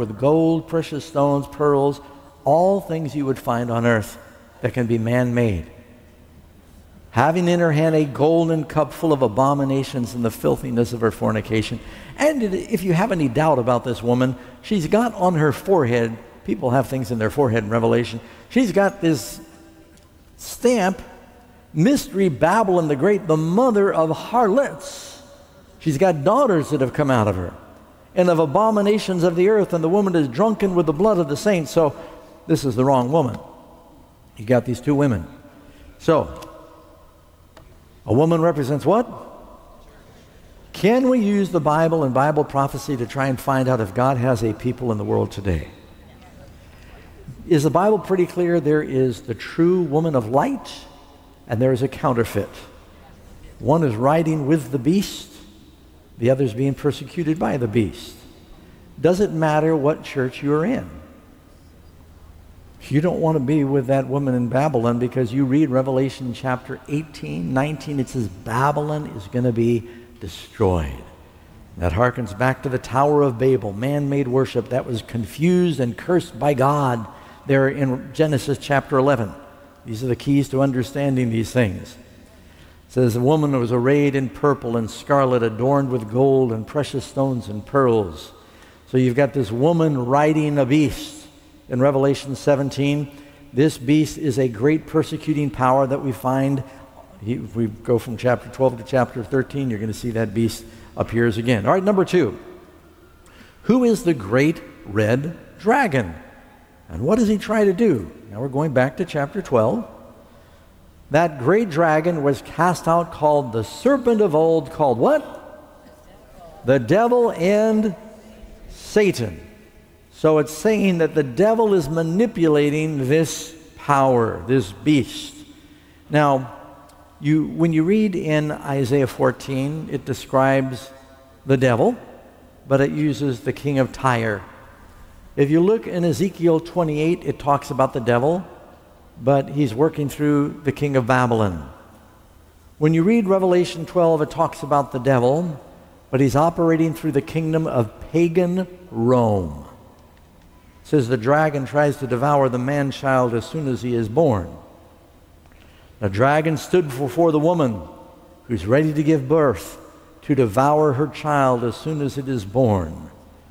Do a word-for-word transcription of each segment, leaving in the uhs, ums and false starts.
with gold, precious stones, pearls, all things you would find on earth that can be man-made. Having in her hand a golden cup full of abominations and the filthiness of her fornication. And if you have any doubt about this woman, she's got on her forehead, people have things in their forehead in Revelation, she's got this stamp, Mystery Babylon the Great, the mother of harlots. She's got daughters that have come out of her, and of abominations of the earth, and the woman is drunken with the blood of the saints. So this is the wrong woman. You got these two women. So a woman represents what? Can we use the Bible and Bible prophecy to try and find out if God has a people in the world today? Is the Bible pretty clear? There is the true woman of light, and there is a counterfeit. One is riding with the beast, the other is being persecuted by the beast. Doesn't matter what church you're in. You don't want to be with that woman in Babylon, because you read Revelation chapter eighteen, nineteen, it says Babylon is going to be destroyed. That harkens back to the Tower of Babel, man-made worship that was confused and cursed by God there in Genesis chapter eleven. These are the keys to understanding these things. It says the woman was arrayed in purple and scarlet, adorned with gold and precious stones and pearls. So you've got this woman riding a beast. In Revelation seventeen, this beast is a great persecuting power that we find. If we go from chapter twelve to chapter thirteen, you're going to see that beast appears again. All right, number two. Who is the great red dragon? And what does he try to do? Now we're going back to chapter twelve. That great dragon was cast out, called the serpent of old, called what? The devil and Satan. So it's saying that the devil is manipulating this power, this beast. Now, you, when you read in Isaiah fourteen, it describes the devil, but it uses the king of Tyre. If you look in Ezekiel twenty-eight, it talks about the devil, but he's working through the king of Babylon. When you read Revelation twelve, it talks about the devil, but he's operating through the kingdom of pagan Rome. It says the dragon tries to devour the man-child as soon as he is born. The dragon stood before the woman who's ready to give birth to devour her child as soon as it is born.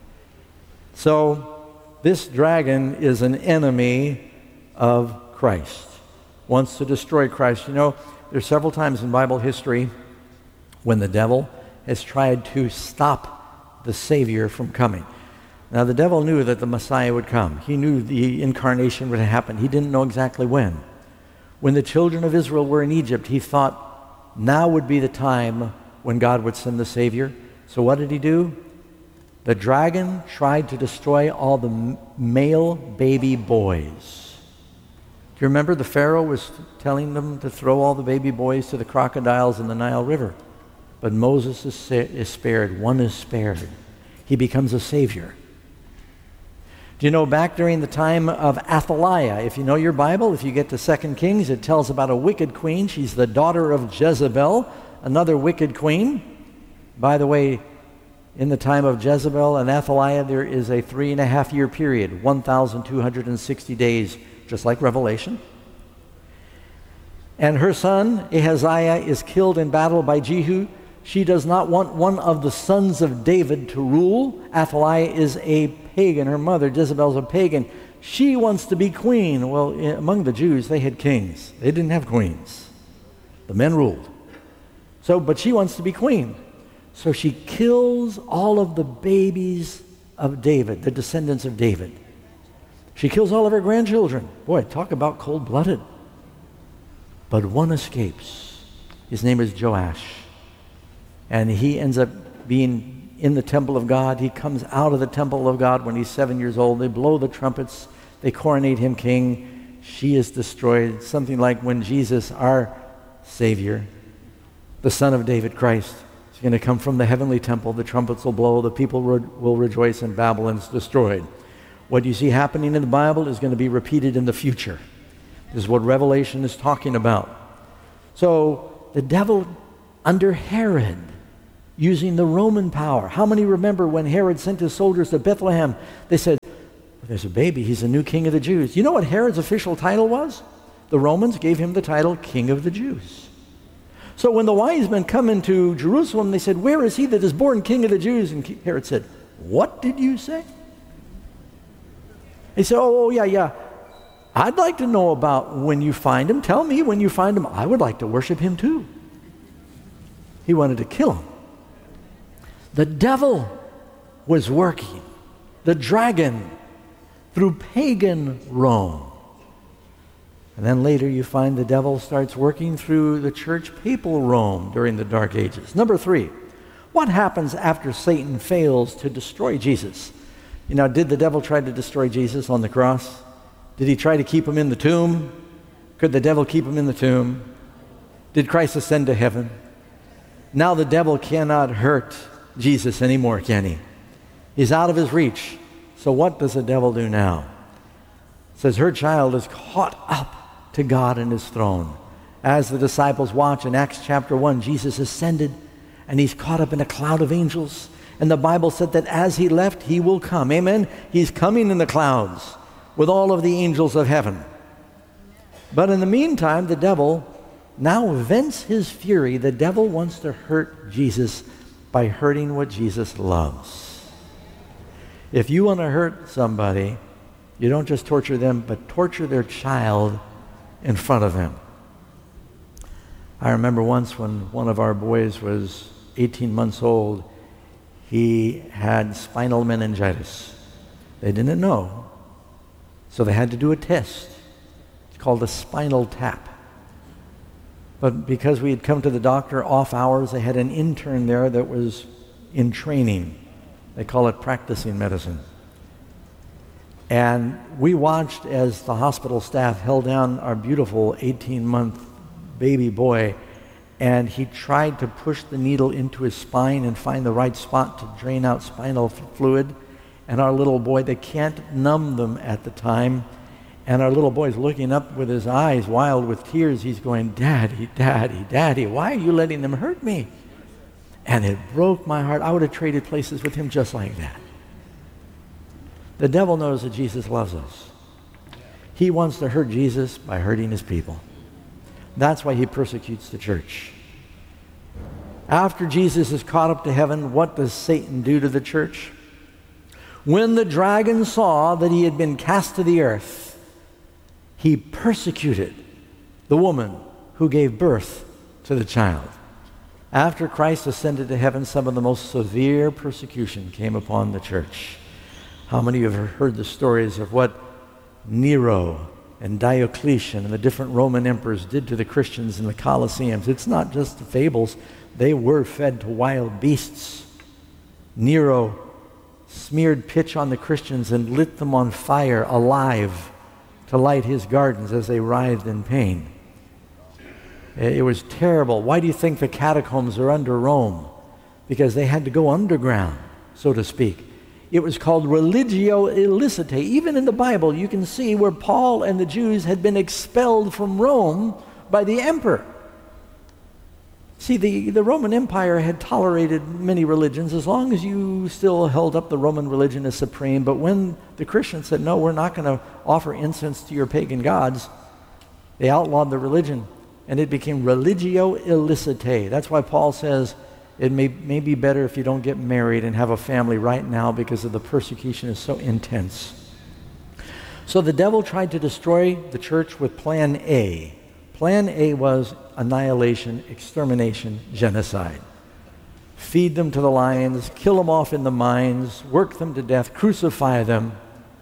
So this dragon is an enemy of Christ, wants to destroy Christ. You know, there's several times in Bible history when the devil has tried to stop the Savior from coming. Now, the devil knew that the Messiah would come. He knew the incarnation would happen. He didn't know exactly when. When the children of Israel were in Egypt, he thought now would be the time when God would send the Savior. So what did he do? The dragon tried to destroy all the male baby boys. Do you remember the Pharaoh was telling them to throw all the baby boys to the crocodiles in the Nile River? But Moses is, sa- is spared. One is spared. He becomes a savior. Do you know, back during the time of Athaliah, if you know your Bible, if you get to Second Kings, it tells about a wicked queen. She's the daughter of Jezebel, another wicked queen. By the way, in the time of Jezebel and Athaliah, there is a three and a half year period, one thousand two hundred sixty days, just like Revelation. And her son, Ahaziah, is killed in battle by Jehu. She does not want one of the sons of David to rule. Athaliah is a pagan. Her mother, Jezebel, is a pagan. She wants to be queen. Well, among the Jews, they had kings. They didn't have queens. The men ruled. So, but she wants to be queen. So she kills all of the babies of David, the descendants of David. She kills all of her grandchildren. Boy, talk about cold-blooded. But one escapes. His name is Joash. And he ends up being in the temple of God. He comes out of the temple of God when he's seven years old. They blow the trumpets. They coronate him king. She is destroyed. Something like when Jesus, our Savior, the Son of David, Christ, is going to come from the heavenly temple. The trumpets will blow. The people re- will rejoice, and Babylon is destroyed. What you see happening in the Bible is going to be repeated in the future. This is what Revelation is talking about. So the devil under Herod using the Roman power. How many remember when Herod sent his soldiers to Bethlehem? They said, there's a baby, he's the new king of the Jews. You know what Herod's official title was? The Romans gave him the title King of the Jews. So when the wise men come into Jerusalem, they said, where is he that is born King of the Jews? And Herod said, what did you say? He said, oh, oh, yeah, yeah. I'd like to know about when you find him. Tell me when you find him. I would like to worship him too. He wanted to kill him. The devil was working. The dragon through pagan Rome. And then later you find the devil starts working through the church papal Rome during the Dark Ages. Number three, what happens after Satan fails to destroy Jesus? You know, did the devil try to destroy Jesus on the cross? Did he try to keep him in the tomb? Could the devil keep him in the tomb? Did Christ ascend to heaven? Now the devil cannot hurt Jesus anymore, can he? He's out of his reach. So what does the devil do now? It says her child is caught up to God and his throne. As the disciples watch in Acts chapter one, Jesus ascended and he's caught up in a cloud of angels. And the Bible said that as he left, he will come. Amen? He's coming in the clouds with all of the angels of heaven. But in the meantime, the devil now vents his fury. The devil wants to hurt Jesus by hurting what Jesus loves. If you want to hurt somebody, you don't just torture them, but torture their child in front of them. I remember once when one of our boys was eighteen months old, he had spinal meningitis. They didn't know, so they had to do a test. It's called a spinal tap. But because we had come to the doctor off hours, they had an intern there that was in training. They call it practicing medicine. And we watched as the hospital staff held down our beautiful eighteen-month baby boy, and he tried to push the needle into his spine and find the right spot to drain out spinal fluid. And our little boy, they can't numb them at the time, and our little boy's looking up with his eyes wild with tears. He's going, Daddy, Daddy, Daddy, why are you letting them hurt me? And it broke my heart. I would have traded places with him just like that. The devil knows that Jesus loves us. He wants to hurt Jesus by hurting his people. That's why he persecutes the church. After Jesus is caught up to heaven, what does Satan do to the church? When the dragon saw that he had been cast to the earth, he persecuted the woman who gave birth to the child. After Christ ascended to heaven, some of the most severe persecution came upon the church. How many of you have heard the stories of what Nero and Diocletian and the different Roman emperors did to the Christians in the Colosseums? It's not just the fables. They were fed to wild beasts. Nero smeared pitch on the Christians and lit them on fire alive to light his gardens as they writhed in pain. It was terrible. Why do you think the catacombs are under Rome? Because they had to go underground, so to speak. It was called religio illicitae. Even in the Bible, you can see where Paul and the Jews had been expelled from Rome by the emperor. See, the, the Roman Empire had tolerated many religions as long as you still held up the Roman religion as supreme. But when the Christians said, no, we're not going to offer incense to your pagan gods, they outlawed the religion. And it became religio illicitae. That's why Paul says it may, may be better if you don't get married and have a family right now because of the persecution is so intense. So the devil tried to destroy the church with plan A. Plan A was annihilation, extermination, genocide. Feed them to the lions, kill them off in the mines, work them to death, crucify them.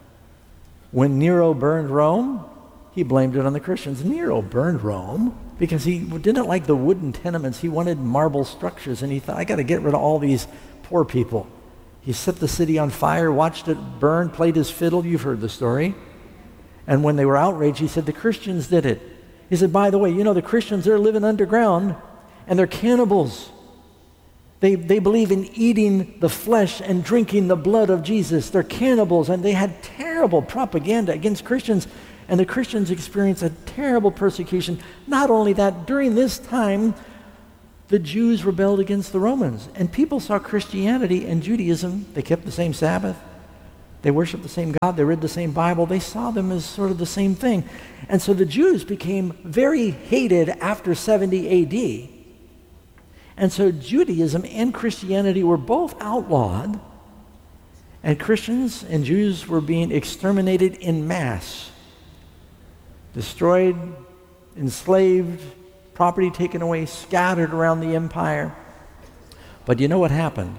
When Nero burned Rome, he blamed it on the Christians. Nero burned Rome because he didn't like the wooden tenements. He wanted marble structures, and he thought, I got to get rid of all these poor people. He set the city on fire, watched it burn, played his fiddle. You've heard the story. And when they were outraged, he said, the Christians did it. He said, by the way, you know, the Christians, they're living underground, and they're cannibals. They, they believe in eating the flesh and drinking the blood of Jesus. They're cannibals, and they had terrible propaganda against Christians. And the Christians experienced a terrible persecution. Not only that, during this time, the Jews rebelled against the Romans. And people saw Christianity and Judaism. They kept the same Sabbath. They worshiped the same God. They read the same Bible. They saw them as sort of the same thing. And so the Jews became very hated after seventy A D. And so Judaism and Christianity were both outlawed. And Christians and Jews were being exterminated in mass. Destroyed, enslaved, property taken away, scattered around the empire. But you know what happened?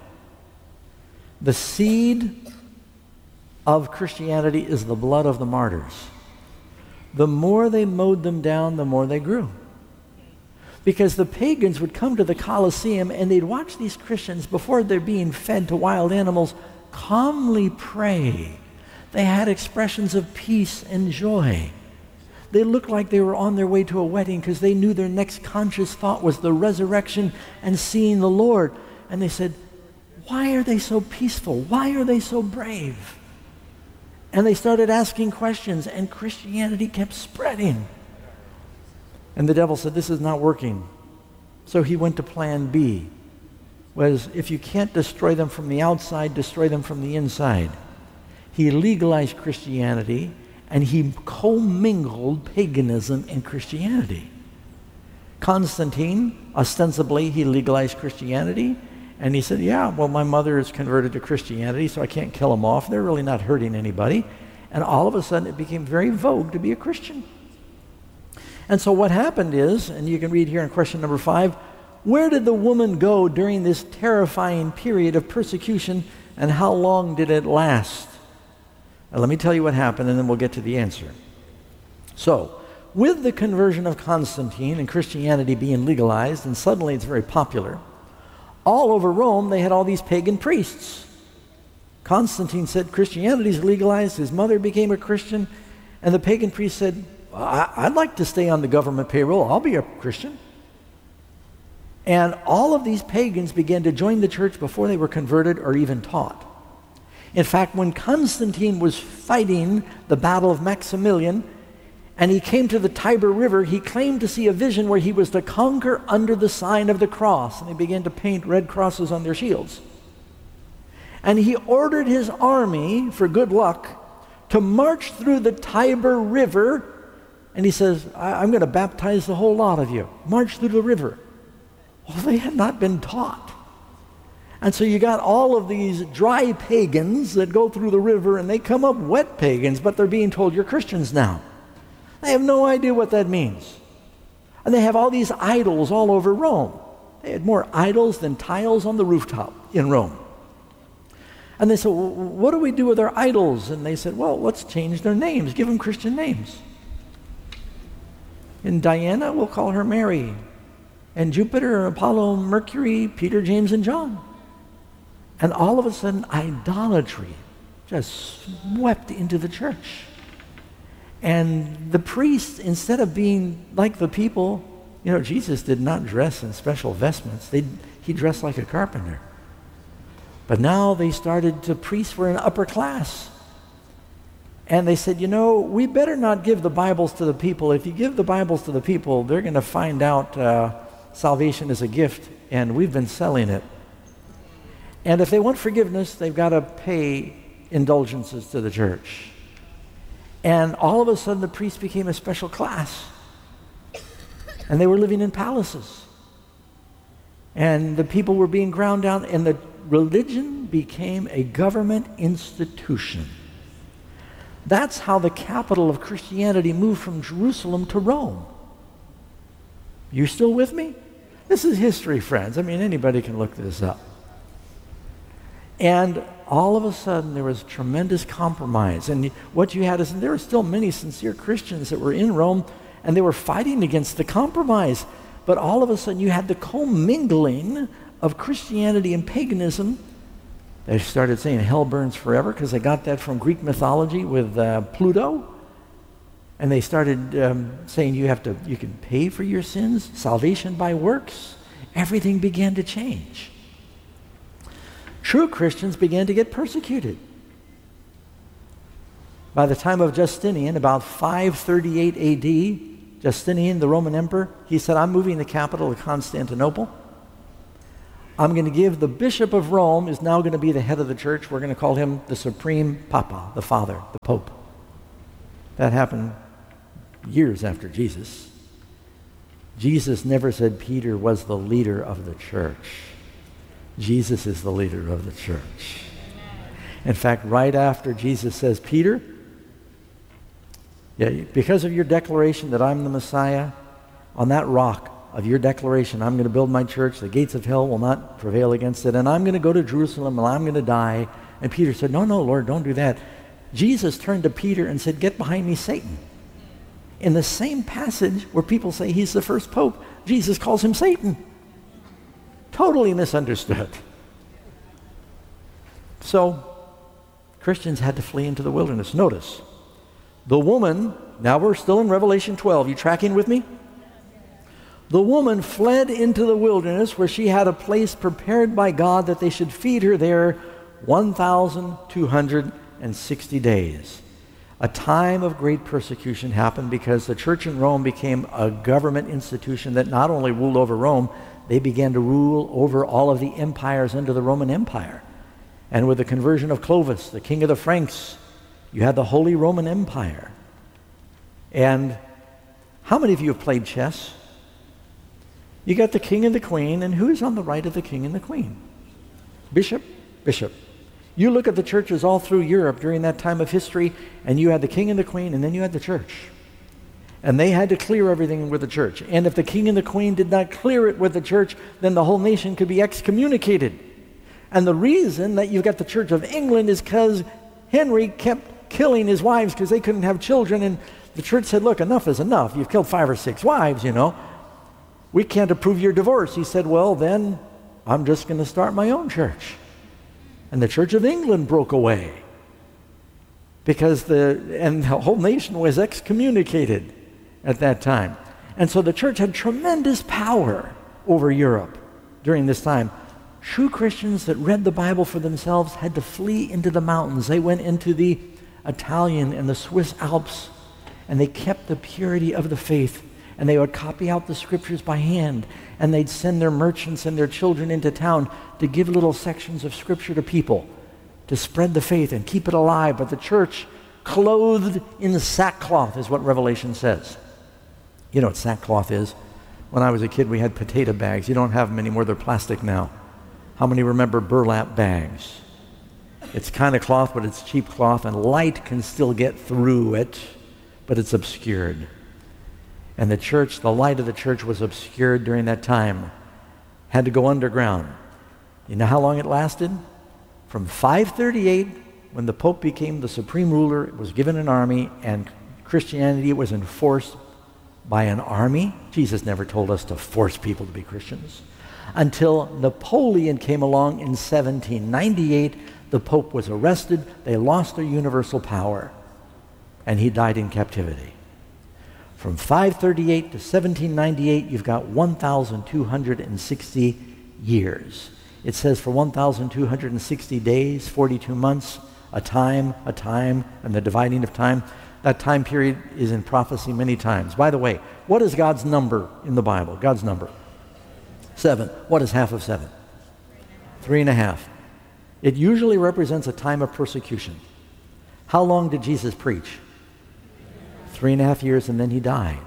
The seed of Christianity is the blood of the martyrs. The more they mowed them down, the more they grew. Because the pagans would come to the Colosseum and they'd watch these Christians before they're being fed to wild animals calmly pray. They had expressions of peace and joy. They looked like they were on their way to a wedding because they knew their next conscious thought was the resurrection and seeing the Lord. And they said, why are they so peaceful? Why are they so brave? And they started asking questions, and Christianity kept spreading. And the devil said, this is not working. So he went to plan B, was if you can't destroy them from the outside, destroy them from the inside. He legalized Christianity, and he commingled paganism and Christianity. Constantine, ostensibly, he legalized Christianity, and he said, yeah, well, my mother is converted to Christianity, so I can't kill them off. They're really not hurting anybody. And all of a sudden, it became very vogue to be a Christian. And so what happened is, and you can read here in question number five, where did the woman go during this terrifying period of persecution, and how long did it last? Now, let me tell you what happened, and then we'll get to the answer. So, with the conversion of Constantine and Christianity being legalized, and suddenly it's very popular, all over Rome, they had all these pagan priests. Constantine said Christianity is legalized. His mother became a Christian. And the pagan priest said, I- I'd like to stay on the government payroll. I'll be a Christian. And all of these pagans began to join the church before they were converted or even taught. In fact, when Constantine was fighting the Battle of Maximilian, and he came to the Tiber River, he claimed to see a vision where he was to conquer under the sign of the cross. And they began to paint red crosses on their shields. And he ordered his army, for good luck, to march through the Tiber River. And he says, I- I'm going to baptize the whole lot of you. March through the river. Well, they had not been taught. And so you got all of these dry pagans that go through the river, and they come up wet pagans, but they're being told, you're Christians now. They have no idea what that means. And they have all these idols all over Rome. They had more idols than tiles on the rooftop in Rome. And they said, well, what do we do with our idols? And they said, well, let's change their names. Give them Christian names. And Diana, we'll call her Mary. And Jupiter, Apollo, Mercury, Peter, James, and John. And all of a sudden, idolatry just swept into the church. And the priests, instead of being like the people, you know, Jesus did not dress in special vestments. They, he dressed like a carpenter. But now they started to, priests were in upper class. And they said, you know, we better not give the Bibles to the people. If you give the Bibles to the people, they're going to find out uh, salvation is a gift, and we've been selling it. And if they want forgiveness, they've got to pay indulgences to the church. And all of a sudden, the priests became a special class. And they were living in palaces. And the people were being ground down, and the religion became a government institution. That's how the capital of Christianity moved from Jerusalem to Rome. You still with me? This is history, friends. I mean, anybody can look this up. And all of a sudden, there was tremendous compromise. And what you had is, there were still many sincere Christians that were in Rome, and they were fighting against the compromise. But all of a sudden, you had the commingling of Christianity and paganism. They started saying hell burns forever because they got that from Greek mythology with uh, Pluto. And they started um, saying you have to, you can pay for your sins, salvation by works. Everything began to change. True Christians began to get persecuted. By the time of Justinian, about five thirty-eight A D, Justinian, the Roman emperor, he said, I'm moving the capital to Constantinople. I'm going to give the Bishop of Rome is now going to be the head of the church. We're going to call him the Supreme Papa, the Father, the Pope. That happened years after Jesus. Jesus never said Peter was the leader of the church. Jesus is the leader of the church. In fact, right after Jesus says, Peter, yeah, because of your declaration that I'm the Messiah, on that rock of your declaration, I'm going to build my church. The gates of hell will not prevail against it. And I'm going to go to Jerusalem and I'm going to die. And Peter said, no, no, Lord, don't do that. Jesus turned to Peter and said, get behind me, Satan. In the same passage where people say he's the first pope, Jesus calls him Satan. Totally misunderstood. So, Christians had to flee into the wilderness. Notice, the woman, now we're still in Revelation twelve. You tracking with me? The woman fled into the wilderness where she had a place prepared by God that they should feed her there one thousand two hundred sixty days. A time of great persecution happened because the church in Rome became a government institution that not only ruled over Rome, they began to rule over all of the empires under the Roman Empire. And with the conversion of Clovis, the king of the Franks, you had the Holy Roman Empire. And how many of you have played chess? You got the king and the queen, and who's on the right of the king and the queen? Bishop, bishop. You look at the churches all through Europe during that time of history, and you had the king and the queen, and then you had the church. And they had to clear everything with the church. And if the king and the queen did not clear it with the church, then the whole nation could be excommunicated. And the reason that you've got the Church of England is because Henry kept killing his wives because they couldn't have children, and the church said, look, enough is enough. You've killed five or six wives, you know. We can't approve your divorce. He said, well, then I'm just going to start my own church. And the Church of England broke away because the, and the whole nation was excommunicated at that time. And so the church had tremendous power over Europe during this time. True Christians that read the Bible for themselves had to flee into the mountains. They went into the Italian and the Swiss Alps, and they kept the purity of the faith. And they would copy out the scriptures by hand, and they'd send their merchants and their children into town to give little sections of scripture to people to spread the faith and keep it alive. But the church, clothed in sackcloth, is what Revelation says. You know what sackcloth is? When I was a kid, we had potato bags. You don't have them anymore. They're plastic now. How many remember burlap bags? It's kind of cloth, but it's cheap cloth, and light can still get through it, but it's obscured. And the church, the light of the church was obscured during that time. Had to go underground. You know how long it lasted? From five thirty-eight, when the Pope became the supreme ruler, was given an army, and Christianity was enforced by an army. Jesus never told us to force people to be Christians. Until Napoleon came along in seventeen ninety-eight, the Pope was arrested, they lost their universal power, and he died in captivity. From five thirty-eight to seventeen ninety-eight, you've got one thousand two hundred sixty years. It says for one thousand two hundred sixty days, forty-two months, a time, a time, and the dividing of time. That time period is in prophecy many times. By the way, what is God's number in the Bible? God's number? Seven. What is half of seven? Three and a half. It usually represents a time of persecution. How long did Jesus preach? Three and a half years, and then he died.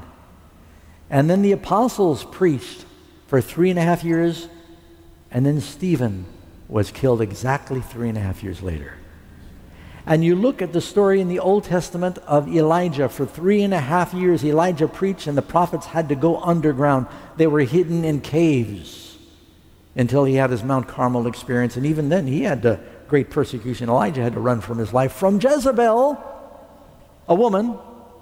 And then the apostles preached for three and a half years, and then Stephen was killed exactly three and a half years later. And you look at the story in the Old Testament of Elijah. For three and a half years, Elijah preached, and the prophets had to go underground. They were hidden in caves until he had his Mount Carmel experience. And even then, he had to, great persecution. Elijah had to run from his life from Jezebel, a woman.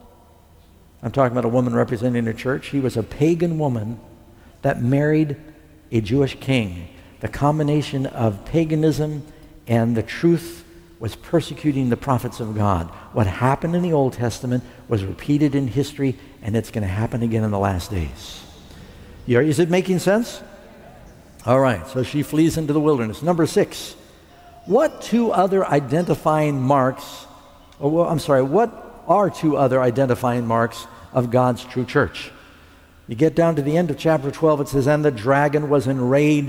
I'm talking about a woman representing the church. She was a pagan woman that married a Jewish king. The combination of paganism and the truth was persecuting the prophets of God. What happened in the Old Testament was repeated in history, and it's going to happen again in the last days. You- Is it making sense? All right, so she flees into the wilderness. Number six, what two other identifying marks, or well, I'm sorry, what are two other identifying marks of God's true church? You get down to the end of chapter twelve, it says, and the dragon was enraged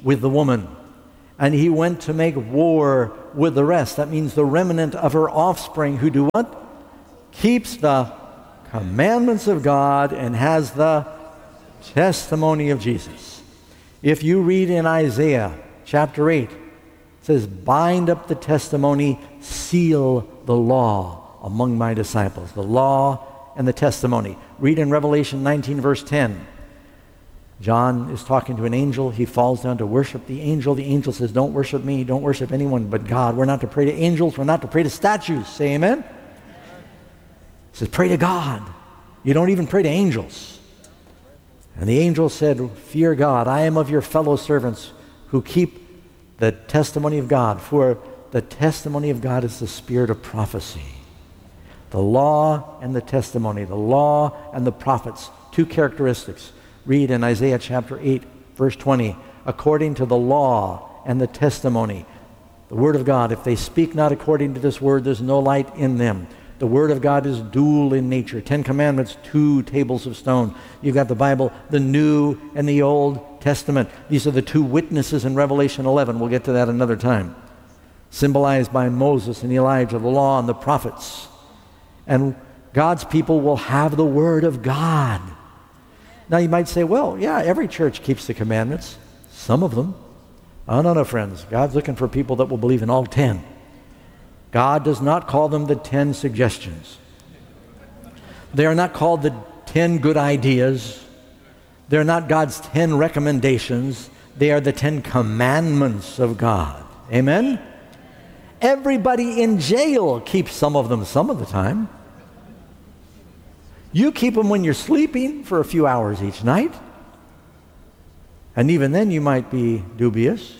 with the woman, and he went to make war with the rest. That means the remnant of her offspring who do what? Keeps the commandments of God and has the testimony of Jesus. If you read in Isaiah chapter eight, it says, bind up the testimony, seal the law among my disciples. The law and the testimony. Read in Revelation nineteen, verse ten. John is talking to an angel. He falls down to worship the angel. The angel says, don't worship me. Don't worship anyone but God. We're not to pray to angels. We're not to pray to statues. Say amen. He says, pray to God. You don't even pray to angels. And the angel said, fear God. I am of your fellow servants who keep the testimony of God. For the testimony of God is the spirit of prophecy. The law and the testimony. The law and the prophets. Two characteristics. Read in Isaiah chapter eight, verse twenty. According to the law and the testimony. The word of God. If they speak not according to this word, there's no light in them. The Word of God is dual in nature. Ten Commandments, two tables of stone. You've got the Bible, the New and the Old Testament. These are the two witnesses in Revelation eleven. We'll get to that another time. Symbolized by Moses and Elijah, the law and the prophets. And God's people will have the Word of God. Now you might say, well, yeah, every church keeps the commandments. Some of them. Oh, no, no, friends. God's looking for people that will believe in all ten. God does not call them the ten suggestions. They are not called the ten good ideas. They're not God's ten recommendations. They are the ten commandments of God. Amen? Everybody in jail keeps some of them some of the time. You keep them when you're sleeping for a few hours each night. And even then you might be dubious.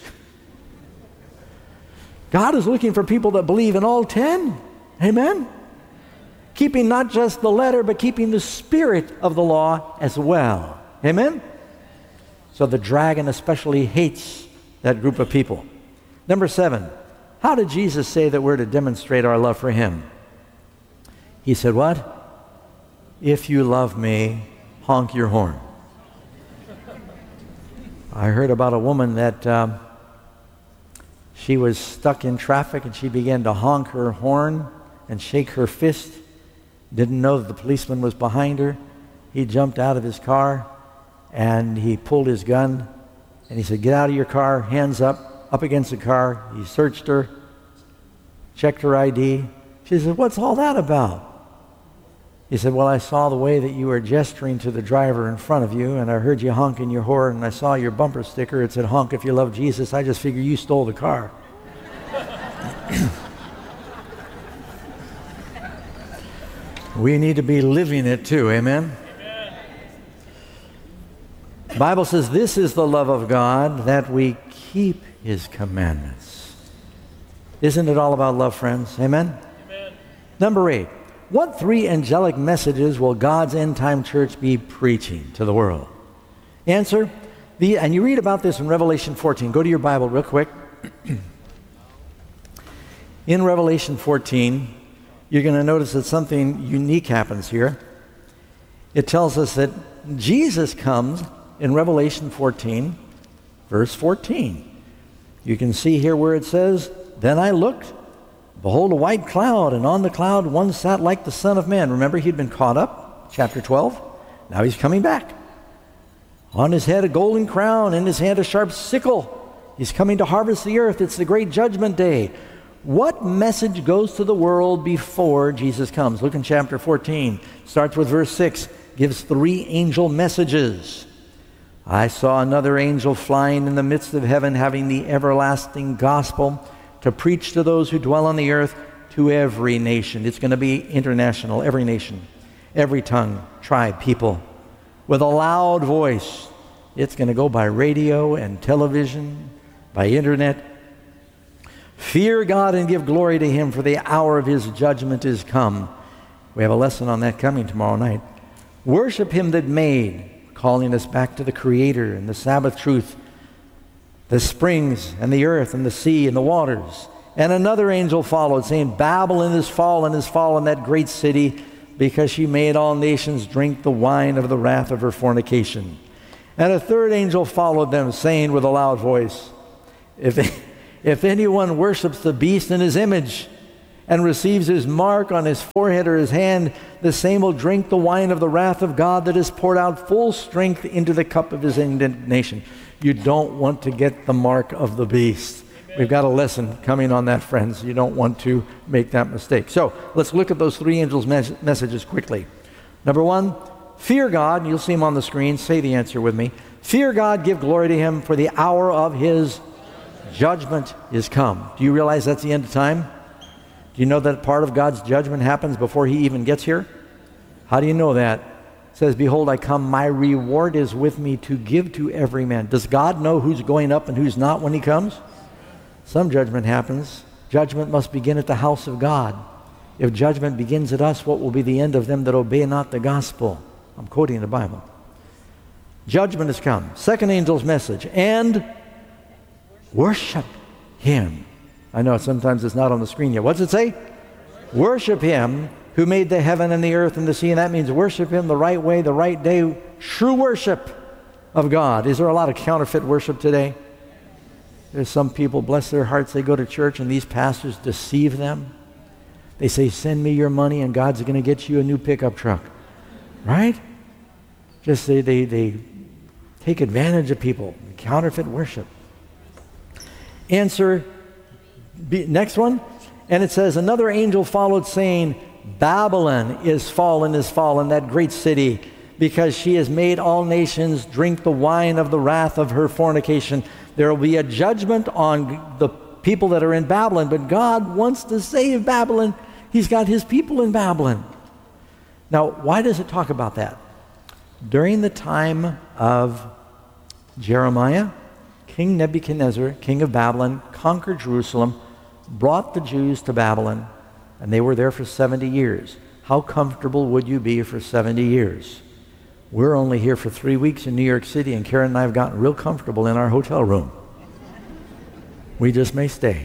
God is looking for people that believe in all ten. Amen? Keeping not just the letter, but keeping the spirit of the law as well. Amen? So the dragon especially hates that group of people. Number seven, how did Jesus say that we're to demonstrate our love for him? He said what? If you love me, honk your horn. I heard about a woman that um, she was stuck in traffic and she began to honk her horn and shake her fist. Didn't know that the policeman was behind her. He jumped out of his car and he pulled his gun and he said, get out of your car, hands up, up against the car. He searched her, checked her I D. She said, what's all that about? He said, well, I saw the way that you were gesturing to the driver in front of you, and I heard you honking your horn, and I saw your bumper sticker. It said, honk if you love Jesus. I just figured you stole the car. We need to be living it too, amen? Amen? The Bible says this is the love of God, that we keep his commandments. Isn't it all about love, friends? Amen? Amen. Number eight. What three angelic messages will God's end-time church be preaching to the world? Answer, the, and you read about this in Revelation fourteen. Go to your Bible real quick. In Revelation fourteen, you're going to notice that something unique happens here. It tells us that Jesus comes in Revelation fourteen, verse fourteen. You can see here where it says, then I looked, behold, a white cloud, and on the cloud one sat like the Son of Man. Remember, he'd been caught up, chapter twelve. Now he's coming back. On his head a golden crown, in his hand a sharp sickle. He's coming to harvest the earth. It's the great judgment day. What message goes to the world before Jesus comes? Look in chapter fourteen. Starts with verse six. Gives three angel messages. I saw another angel flying in the midst of heaven, having the everlasting gospel to preach to those who dwell on the earth, to every nation. It's going to be international, every nation, every tongue, tribe, people. With a loud voice. It's going to go by radio and television, by internet. Fear God and give glory to him, for the hour of his judgment is come. We have a lesson on that coming tomorrow night. Worship him that made, calling us back to the Creator and the Sabbath truth, the springs and the earth and the sea and the waters. And another angel followed, saying, Babylon is fallen, is fallen, that great city, because she made all nations drink the wine of the wrath of her fornication. And a third angel followed them, saying with a loud voice, If, if anyone worships the beast in his image and receives his mark on his forehead or his hand, the same will drink the wine of the wrath of God that is poured out full strength into the cup of his indignation. You don't want to get the mark of the beast. We've got a lesson coming on that, friends. You don't want to make that mistake. So let's look at those three angels' mes- messages quickly. Number one, fear God. You'll see him on the screen. Say the answer with me. Fear God, give glory to him, for the hour of his judgment is come. Do you realize that's the end of time? Do you know that part of God's judgment happens before he even gets here? How do you know that? It says, behold, I come, my reward is with me to give to every man. Does God know who's going up and who's not when he comes? Some judgment happens. Judgment must begin at the house of God. If judgment begins at us, what will be the end of them that obey not the gospel? I'm quoting the Bible. Judgment has come. Second angel's message. And worship him. I know sometimes it's not on the screen yet. What's it say? Worship him who made the heaven and the earth and the sea. And that means worship him the right way, the right day. True worship of God. Is there a lot of counterfeit worship today? There's some people, bless their hearts, they go to church and these pastors deceive them. They say, send me your money and God's going to get you a new pickup truck. Right? Just they, they, they take advantage of people. Counterfeit worship. Answer, B, next one. And it says, another angel followed saying, Babylon is fallen, is fallen, that great city, because she has made all nations drink the wine of the wrath of her fornication. There will be a judgment on the people that are in Babylon, but God wants to save Babylon. He's got his people in Babylon. Now, why does it talk about that? During the time of Jeremiah, King Nebuchadnezzar, king of Babylon, conquered Jerusalem, brought the Jews to Babylon, and they were there for seventy years. How comfortable would you be for seventy years? We're only here for three weeks in New York City, and Karen and I have gotten real comfortable in our hotel room. We just may stay.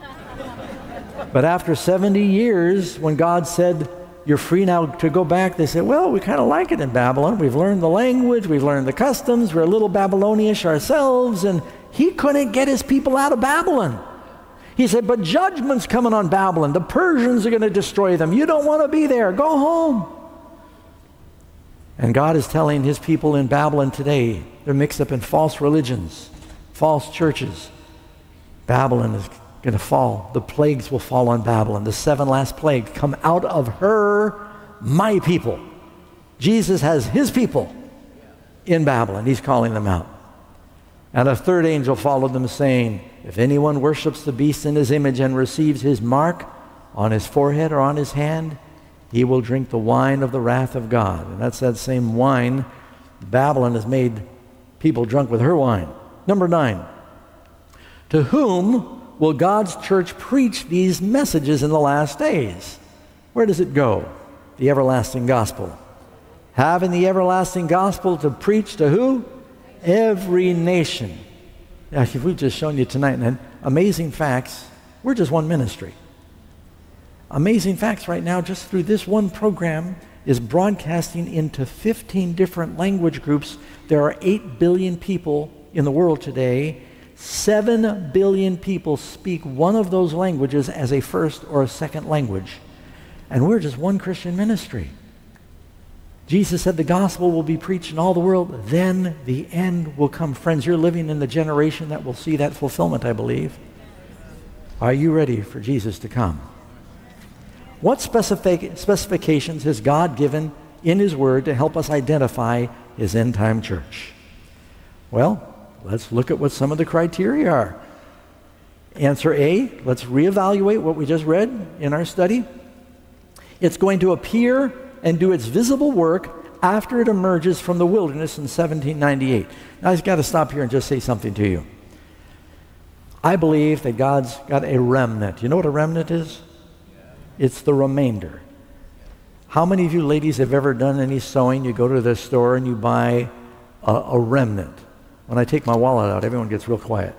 But after seventy years, when God said, you're free now to go back, they said, well, we kind of like it in Babylon. We've learned the language, we've learned the customs, we're a little Babylonish ourselves, and he couldn't get his people out of Babylon. He said, but judgment's coming on Babylon. The Persians are going to destroy them. You don't want to be there. Go home. And God is telling his people in Babylon today, they're mixed up in false religions, false churches. Babylon is going to fall. The plagues will fall on Babylon. The seven last plagues come out of her, my people. Jesus has his people in Babylon. He's calling them out. And a third angel followed them, saying, if anyone worships the beast in his image and receives his mark on his forehead or on his hand, he will drink the wine of the wrath of God. And that's that same wine. Babylon has made people drunk with her wine. Number nine. To whom will God's church preach these messages in the last days? Where does it go? The everlasting gospel. Having the everlasting gospel to preach to who? Every nation. Now, if we've just shown you tonight, and amazing facts, we're just one ministry. Amazing Facts right now, just through this one program, is broadcasting into fifteen different language groups. There are eight billion people in the world today. seven billion people speak one of those languages as a first or a second language. And we're just one Christian ministry. Jesus said the gospel will be preached in all the world, then the end will come. Friends, you're living in the generation that will see that fulfillment, I believe. Are you ready for Jesus to come? What specific, specifications has God given in his word to help us identify his end-time church? Well, let's look at what some of the criteria are. Answer A, let's reevaluate what we just read in our study. It's going to appear and do its visible work after it emerges from the wilderness in seventeen ninety-eight. Now, I've got to stop here and just say something to you. I believe that God's got a remnant. You know what a remnant is? It's the remainder. How many of you ladies have ever done any sewing? You go to the store and you buy a, a remnant. When I take my wallet out, everyone gets real quiet.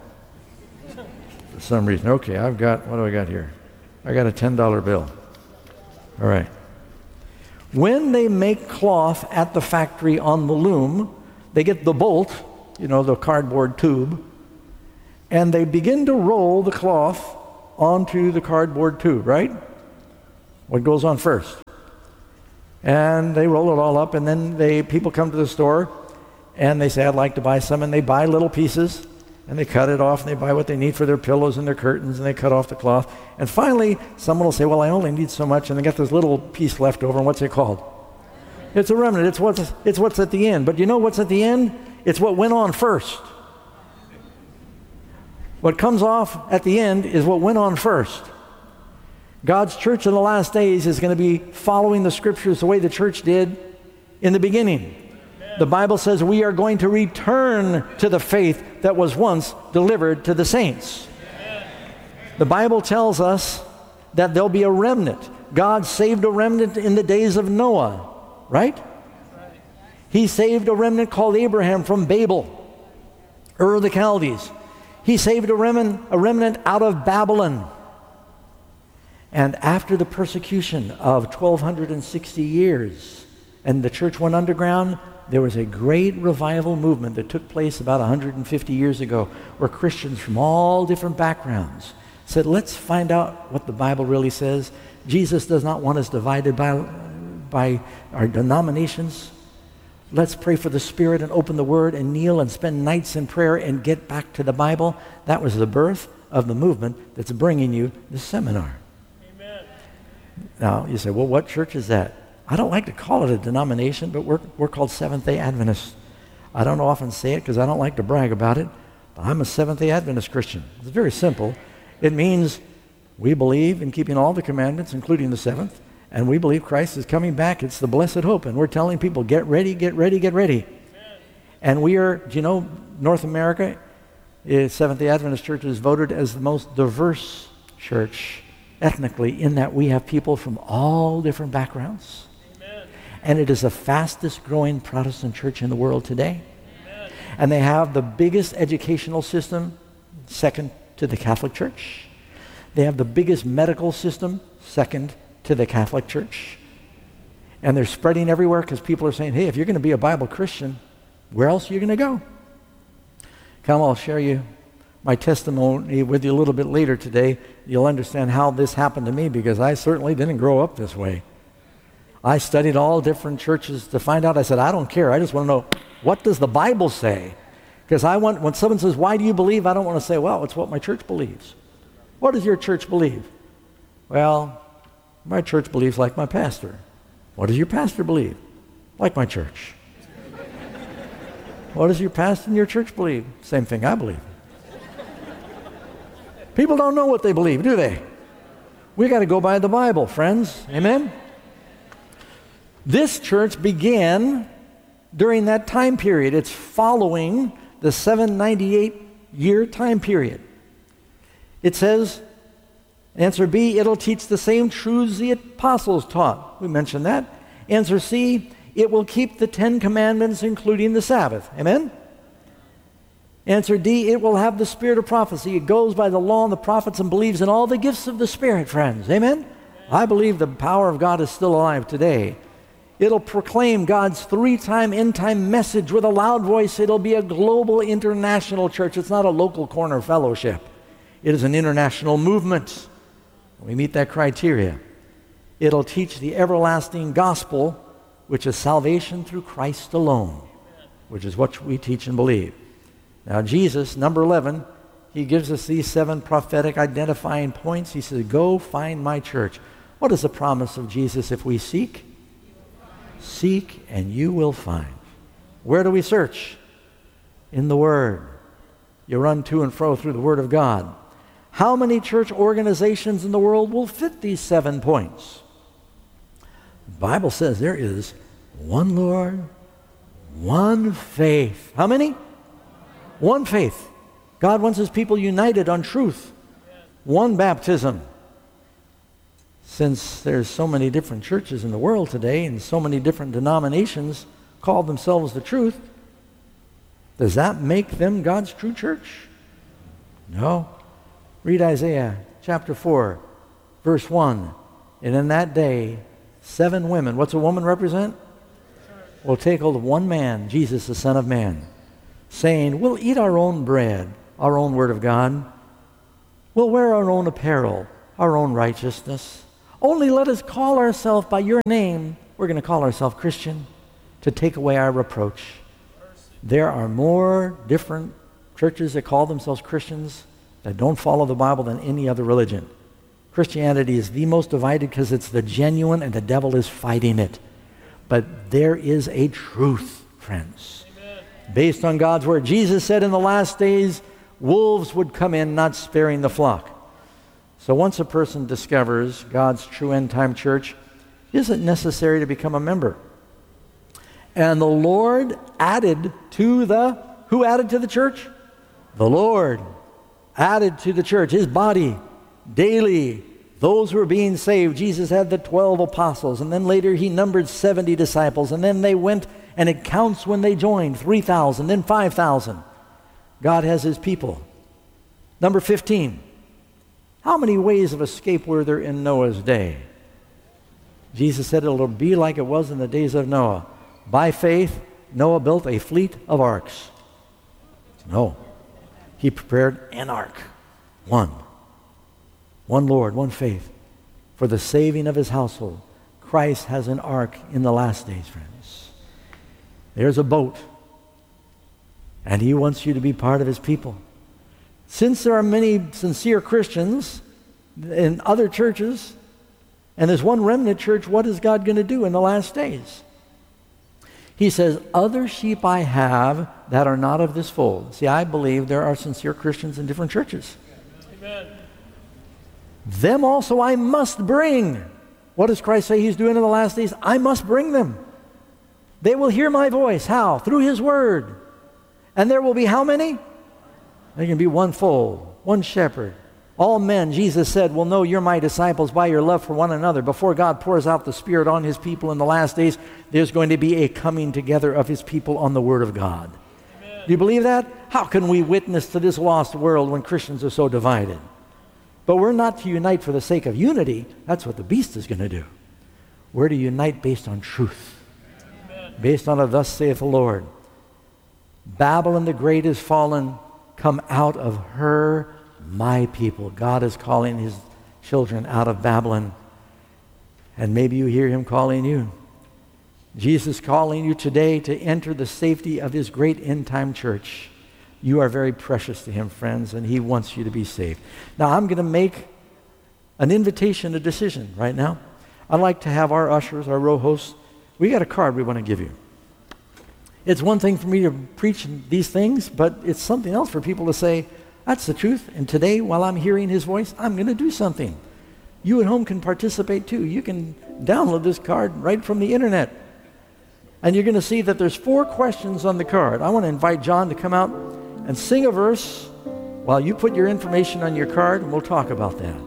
For some reason. Okay, I've got, what do I got here? I got a ten dollar bill. All right. When they make cloth at the factory on the loom, they get the bolt, you know, the cardboard tube, and they begin to roll the cloth onto the cardboard tube, right? What goes on first? And they roll it all up, and then they people come to the store, and they say, I'd like to buy some, and they buy little pieces, and they cut it off, and they buy what they need for their pillows and their curtains, and they cut off the cloth. And finally, someone will say, well, I only need so much, and they get this little piece left over, and what's it called? It's a remnant. It's what's, it's what's at the end. But you know what's at the end? It's what went on first. What comes off at the end is what went on first. God's church in the last days is going to be following the scriptures the way the church did in the beginning. The Bible says we are going to return to the faith that was once delivered to the saints. The Bible tells us that there'll be a remnant. God saved a remnant in the days of Noah, right? He saved a remnant called Abraham from Babel, Ur of the Chaldees. He saved a remnant, a remnant out of Babylon. And after the persecution of twelve sixty years, and the church went underground, there was a great revival movement that took place about one hundred fifty years ago, where Christians from all different backgrounds said, let's find out what the Bible really says. Jesus does not want us divided by, by our denominations. Let's pray for the Spirit and open the Word and kneel and spend nights in prayer and get back to the Bible. That was the birth of the movement that's bringing you this seminar. Amen. Now, you say, well, what church is that? I don't like to call it a denomination, but we're, we're called Seventh-day Adventists. I don't often say it because I don't like to brag about it, but I'm a Seventh-day Adventist Christian. It's very simple. It means we believe in keeping all the commandments, including the seventh, and we believe Christ is coming back. It's the blessed hope, and we're telling people, get ready, get ready, get ready. Amen. And we are, do you know, North America, Seventh-day Adventist Church is voted as the most diverse church ethnically, in that we have people from all different backgrounds. Amen. And it is the fastest growing Protestant church in the world today. Amen. And they have the biggest educational system, second to the Catholic Church. They have the biggest medical system, second to the Catholic Church. And they're spreading everywhere because people are saying, hey, if you're going to be a Bible Christian, where else are you going to go? Come, I'll share you my testimony with you a little bit later today. You'll understand how this happened to me, because I certainly didn't grow up this way. I studied all different churches to find out. I said, I don't care. I just want to know, what does the Bible say? Because I want, when someone says, why do you believe? I don't want to say, well, it's what my church believes. What does your church believe? Well, my church believes like my pastor. What does your pastor believe? Like my church. What does your pastor and your church believe? Same thing I believe. People don't know what they believe, do they? We got to go by the Bible, friends. Amen? This church began during that time period. It's following the seven ninety-eight year time period. It says, answer B, it'll teach the same truths the apostles taught. We mentioned that. Answer C, it will keep the Ten Commandments, including the Sabbath. Amen? Answer D, it will have the spirit of prophecy. It goes by the law and the prophets and believes in all the gifts of the Spirit, friends. Amen? I believe the power of God is still alive today. It'll proclaim God's three-time end-time message with a loud voice. It'll be a global international church. It's not a local corner fellowship. It is an international movement. We meet that criteria. It'll teach the everlasting gospel, which is salvation through Christ alone, which is what we teach and believe. Now Jesus, number eleven, he gives us these seven prophetic identifying points. He says, go find my church. What is the promise of Jesus if we seek? Seek and you will find. Where do we search? In the Word. You run to and fro through the Word of God. How many church organizations in the world will fit these seven points? The Bible says there is one Lord, one faith. How many? One faith. God wants his people united on truth. One baptism. Since there's so many different churches in the world today and so many different denominations call themselves the truth, does that make them God's true church? No. Read Isaiah chapter four, verse one. And in that day, seven women. What's a woman represent? will take hold of one man, Jesus, the Son of Man, saying, we'll eat our own bread, our own word of God. We'll wear our own apparel, our own righteousness. Only let us call ourselves by your name. We're going to call ourselves Christian to take away our reproach. There are more different churches that call themselves Christians that don't follow the Bible than any other religion. Christianity is the most divided because it's the genuine and the devil is fighting it. But there is a truth, friends, Amen. Based on God's word. Jesus said in the last days, wolves would come in, not sparing the flock. So once a person discovers God's true end-time church, it isn't necessary to become a member. And the Lord added to the, who added to the church? The Lord added to the church, his body, daily, those who were being saved. Jesus had the twelve apostles, and then later he numbered seventy disciples, and then they went, and it counts when they joined, three thousand, then five thousand. God has his people. Number fifteen, how many ways of escape were there in Noah's day? Jesus said it'll be like it was in the days of Noah. By faith, Noah built a fleet of arks. No. He prepared an ark. One. One Lord, one faith. For the saving of his household. Christ has an ark in the last days, friends. There's a boat. And he wants you to be part of his people. Since there are many sincere Christians in other churches, and there's one remnant church, what is God going to do in the last days? He says, other sheep I have that are not of this fold. See, I believe there are sincere Christians in different churches. Amen. Them also I must bring. What does Christ say he's doing in the last days? I must bring them. They will hear my voice. How? Through his word. And there will be how many? There can be one fold, one shepherd. All men, Jesus said, will know you're my disciples by your love for one another. Before God pours out the Spirit on his people in the last days, there's going to be a coming together of his people on the Word of God. Amen. Do you believe that? How can we witness to this lost world when Christians are so divided? But we're not to unite for the sake of unity. That's what the beast is going to do. We're to unite based on truth. Amen. Based on a thus saith the Lord. Babylon the Great is fallen. Come out of her, my people. God is calling his children out of Babylon. And maybe you hear him calling you. Jesus calling you today to enter the safety of his great end-time church. You are very precious to him, friends, and he wants you to be saved. Now, I'm going to make an invitation, a decision right now. I'd like to have our ushers, our row hosts, we got a card we want to give you. It's one thing for me to preach these things, but it's something else for people to say, that's the truth, and today, while I'm hearing his voice, I'm going to do something. You at home can participate too. You can download this card right from the internet. And you're going to see that there's four questions on the card. I want to invite John to come out and sing a verse while you put your information on your card, and we'll talk about that.